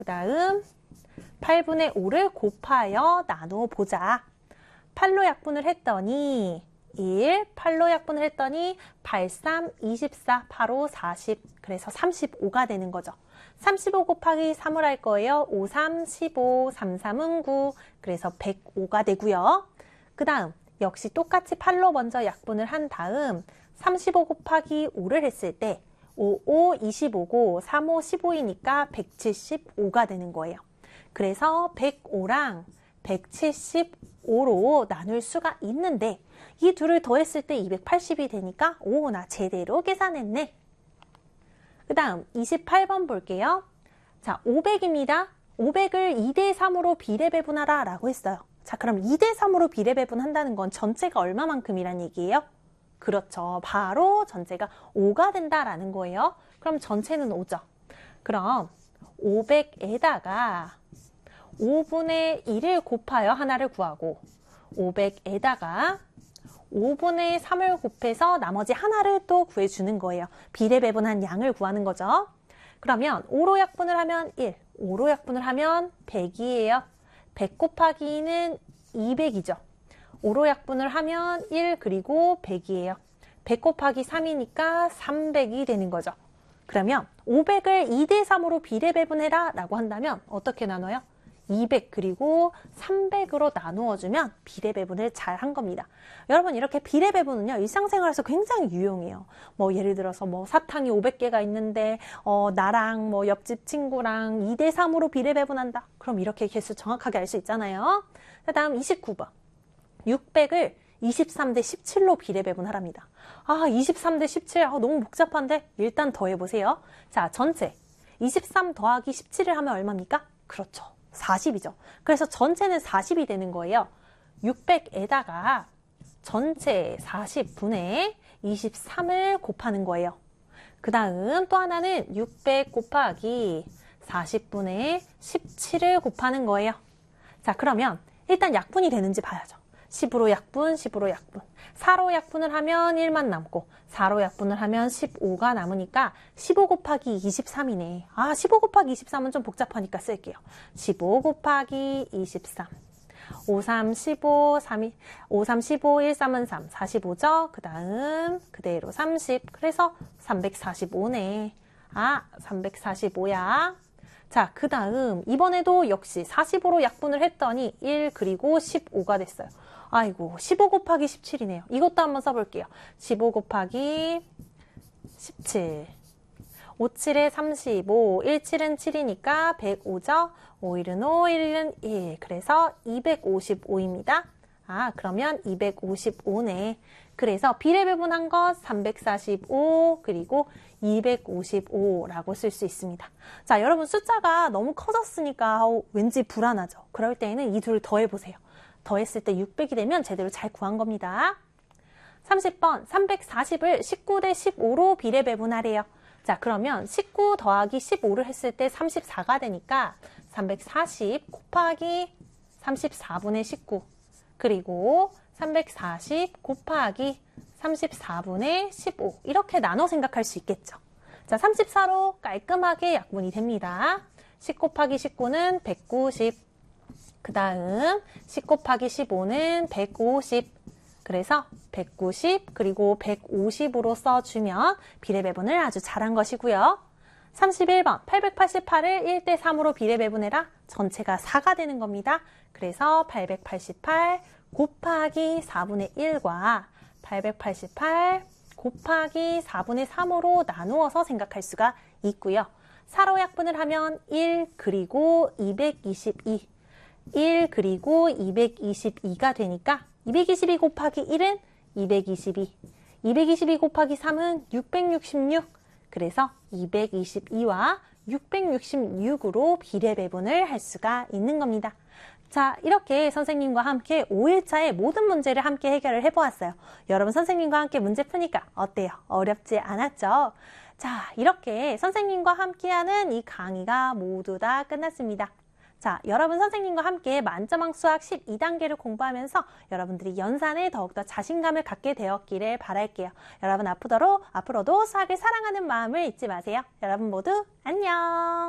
그 다음 8분의 5를 곱하여 나누어 보자. 8로 약분을 했더니 1, 8로 약분을 했더니 8, 3, 24, 8, 5, 40. 그래서 35가 되는 거죠. 35 곱하기 3을 할 거예요. 5, 3, 15, 3, 3은 9. 그래서 105가 되고요. 그 다음 역시 똑같이 8로 먼저 약분을 한 다음 35 곱하기 5를 했을 때 5, 5, 25고 3, 5, 15이니까 175가 되는 거예요. 그래서 105랑 175로 나눌 수가 있는데 이 둘을 더했을 때 280이 되니까 오, 나 제대로 계산했네. 그 다음 28번 볼게요. 자, 500입니다. 500을 2대 3으로 비례배분하라 라고 했어요. 자, 그럼 2대 3으로 비례배분한다는 건 전체가 얼마만큼이란 얘기예요? 그렇죠. 바로 전체가 5가 된다라는 거예요. 그럼 전체는 5죠. 그럼 500에다가 5분의 1을 곱하여 하나를 구하고 500에다가 5분의 3을 곱해서 나머지 하나를 또 구해주는 거예요. 비례배분한 양을 구하는 거죠. 그러면 5로 약분을 하면 1, 5로 약분을 하면 100이에요. 100 곱하기 2는 200이죠. 5로 약분을 하면 1 그리고 100이에요. 100 곱하기 3이니까 300이 되는 거죠. 그러면 500을 2대 3으로 비례배분해라 라고 한다면 어떻게 나눠요? 200 그리고 300으로 나누어주면 비례배분을 잘 한 겁니다. 여러분 이렇게 비례배분은요 일상생활에서 굉장히 유용해요. 뭐 예를 들어서 뭐 사탕이 500개가 있는데 나랑 뭐 옆집 친구랑 2대 3으로 비례배분한다. 그럼 이렇게 개수 정확하게 알 수 있잖아요. 그 다음 29번 600을 23대 17로 비례배분하랍니다. 아 23대 17 너무 복잡한데 일단 더해보세요. 자 전체 23 더하기 17을 하면 얼마입니까? 그렇죠. 40이죠. 그래서 전체는 40이 되는 거예요. 600에다가 전체 40분의 23을 곱하는 거예요. 그 다음 또 하나는 600 곱하기 40분의 17을 곱하는 거예요. 자 그러면 일단 약분이 되는지 봐야죠. 10으로 약분, 10으로 약분. 4로 약분을 하면 1만 남고 4로 약분을 하면 15가 남으니까 15 곱하기 23이네. 아, 15 곱하기 23은 좀 복잡하니까 쓸게요. 15 곱하기 23. 5, 3, 15, 3, 5, 3, 15, 1, 3은 3, 45죠? 그 다음 그대로 30. 그래서 345네. 아, 345야. 자, 그 다음 이번에도 역시 45로 약분을 했더니 1 그리고 15가 됐어요. 아이고 15 곱하기 17이네요. 이것도 한번 써볼게요. 15 곱하기 17 5, 7에 35 1, 7은 7이니까 105죠. 5, 1은 5, 1은 1 그래서 255입니다. 아 그러면 255네. 그래서 비례배분한 것 345 그리고 255라고 쓸 수 있습니다. 자 여러분 숫자가 너무 커졌으니까 왠지 불안하죠. 그럴 때에는 이 둘을 더해보세요. 더했을 때 600이 되면 제대로 잘 구한 겁니다. 30번 340을 19대 15로 비례배분하래요. 자 그러면 19 더하기 15를 했을 때 34가 되니까 340 곱하기 34분의 19 그리고 340 곱하기 34분의 15 이렇게 나눠 생각할 수 있겠죠. 자 34로 깔끔하게 약분이 됩니다. 10 곱하기 19는 190 그 다음 10 곱하기 15는 150 그래서 190 그리고 150으로 써주면 비례배분을 아주 잘한 것이고요. 31번 888을 1대 3으로 비례배분해라. 전체가 4가 되는 겁니다. 그래서 888 곱하기 4분의 1과 888 곱하기 4분의 3으로 나누어서 생각할 수가 있고요. 4로 약분을 하면 1 그리고 222 1 그리고 222가 되니까 222 곱하기 1은 222 222 곱하기 3은 666 그래서 222와 666으로 비례배분을 할 수가 있는 겁니다. 자 이렇게 선생님과 함께 5일차의 모든 문제를 함께 해결을 해보았어요. 여러분 선생님과 함께 문제 푸니까 어때요? 어렵지 않았죠? 자 이렇게 선생님과 함께하는 이 강의가 모두 다 끝났습니다. 자, 여러분 선생님과 함께 만점왕 수학 12단계를 공부하면서 여러분들이 연산에 더욱더 자신감을 갖게 되었기를 바랄게요. 여러분 앞으로도 수학을 사랑하는 마음을 잊지 마세요. 여러분 모두 안녕!